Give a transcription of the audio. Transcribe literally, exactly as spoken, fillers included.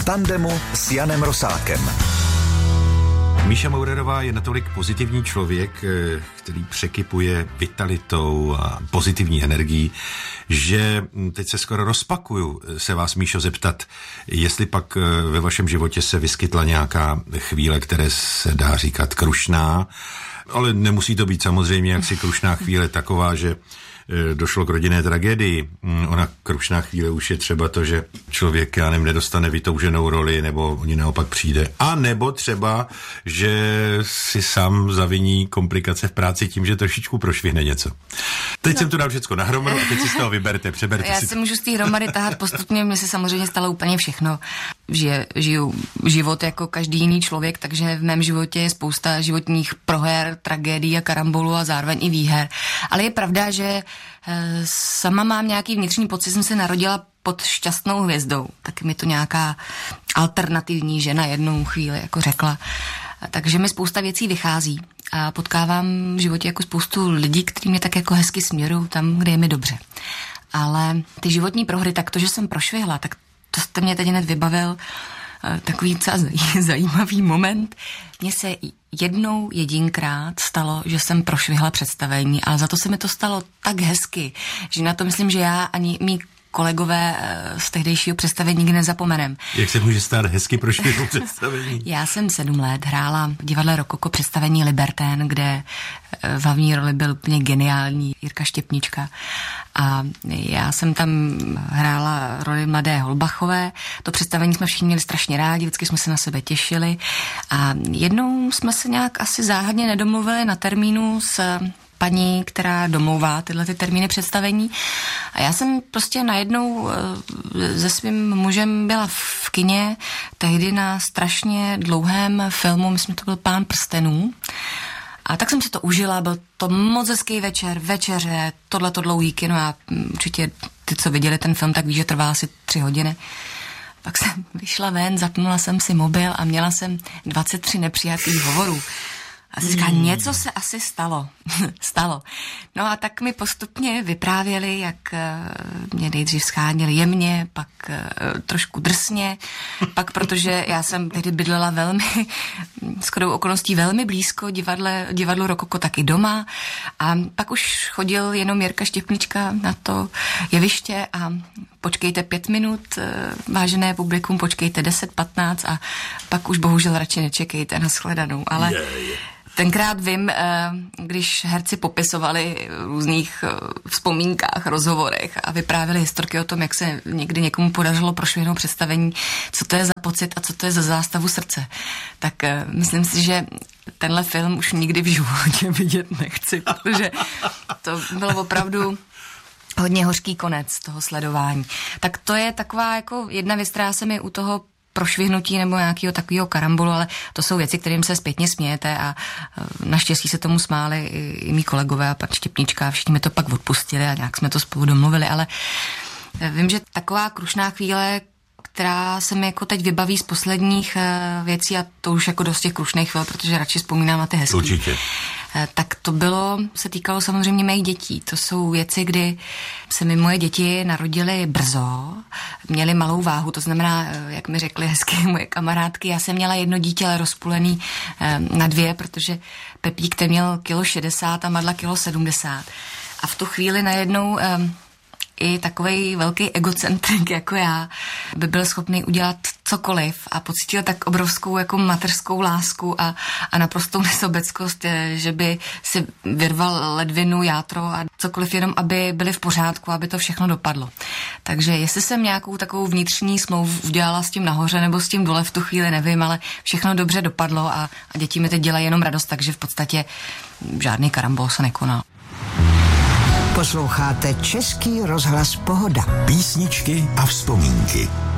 v tandemu s Janem Rosákem. Míša Maurerová je natolik pozitivní člověk, který překypuje vitalitou a pozitivní energií, že teď se skoro rozpakuju se vás, Míšo, zeptat, jestli pak ve vašem životě se vyskytla nějaká chvíle, které se dá říkat krušná, ale nemusí to být samozřejmě jaksi krušná chvíle taková, že došlo k rodinné tragédii. Ona krušná chvíle už je třeba to, že člověk, já nevím, nedostane vytouženou roli, nebo oni naopak přijde. A nebo třeba, že si sám zaviní komplikace v práci tím, že trošičku prošvihne něco. Teď no. jsem to dal všecko na hromadu a teď si z toho vyberte, přeberte já si. Já si můžu z té hromady tahat postupně, mně se samozřejmě stalo úplně všechno. Že žiju život jako každý jiný člověk, takže v mém životě je spousta životních proher, tragédií a karambolů a zároveň i výher. Ale je pravda, že sama mám nějaký vnitřní pocit, jsem se narodila pod šťastnou hvězdou. Taky mi to nějaká alternativní žena jednou chvíli jako řekla. Takže mi spousta věcí vychází a potkávám v životě jako spoustu lidí, kteří mě tak jako hezky směrují tam, kde je mi dobře. Ale ty životní prohry, tak to, že jsem prošvihla, tak to jste mě teď hned vybavil takový docela zajímavý moment. Mně se jednou jedinkrát stalo, že jsem prošvihla představení, ale za to se mi to stalo tak hezky, že na to myslím, že já ani mý kolegové z tehdejšího představení nikdy nezapomenem. Jak se může stát hezky prošvihnout představení? Já jsem sedm let hrála v divadle Rokoko představení Libertén, kde v hlavní roli byl úplně geniální Jirka Štěpnička. A já jsem tam hrála roli mladé Holbachové. To představení jsme všichni měli strašně rádi, vždycky jsme se na sebe těšili. A jednou jsme se nějak asi záhadně nedomluvili na termínu s paní, která domlouvá tyhle ty termíny představení. A já jsem prostě najednou se svým mužem byla v kině, tehdy na strašně dlouhém filmu, myslím, to byl Pán prstenů. A tak jsem si to užila, byl to moc hezký večer, večeře, tohleto dlouhý kino. A určitě ty, co viděli ten film, tak ví, že trvá asi tři hodiny. Pak jsem vyšla ven, zapnula jsem si mobil a měla jsem dvacet tři nepřijatých hovorů. A si říká, něco se asi stalo. stalo. No a tak mi postupně vyprávěli, jak mě nejdřív scháněli jemně, pak trošku drsně, pak protože já jsem tehdy bydlela velmi, shodou okolností velmi blízko divadle, divadlu Rokoko, taky doma. A pak už chodil jenom Jirka Štěpnička na to jeviště a počkejte pět minut, vážené publikum, počkejte deset, patnáct a pak už bohužel radši nečekejte na shledanou. Ale yeah, yeah. Tenkrát vím, když herci popisovali v různých vzpomínkách, rozhovorech a vyprávěli historky o tom, jak se někdy někomu podařilo prošvihnout představení, co to je za pocit a co to je za zástavu srdce. Tak myslím si, že tenhle film už nikdy v životě vidět nechci, protože to bylo opravdu hodně hořký konec toho sledování. Tak to je taková jako jedna věc, která se mi u toho prošvihnutí nebo nějakého takového karambolu, ale to jsou věci, kterým se zpětně smějete a naštěstí se tomu smáli i, i mý kolegové a pan Štěpnička a všichni mi to pak odpustili a nějak jsme to spolu domluvili, ale vím, že taková krušná chvíle, která se mi jako teď vybaví z posledních věcí a to už jako dost těch krušných chvíl, protože radši vzpomínám na ty hezký. Určitě. Tak to bylo, se týkalo samozřejmě mých dětí. To jsou věci, kdy se mi moje děti narodily brzo, měly malou váhu, to znamená, jak mi řekly hezky moje kamarádky, já jsem měla jedno dítě, ale rozpůlený na dvě, protože Pepík ten měl kilo šedesát a Madla kilo sedmdesát. A v tu chvíli najednou i takovej velký egocentrik jako já by byl schopný udělat cokoliv a pocítil tak obrovskou jako mateřskou lásku a, a naprostou nesobeckost, že by si vyrval ledvinu, játro a cokoliv jenom, aby byli v pořádku, aby to všechno dopadlo. Takže jestli jsem nějakou takovou vnitřní smlouvu udělala s tím nahoře nebo s tím dole v tu chvíli, nevím, ale všechno dobře dopadlo a, a děti mi teď dělají jenom radost, takže v podstatě žádný karambol se nekonal. Posloucháte Český rozhlas Pohoda. Písničky a vzpomínky.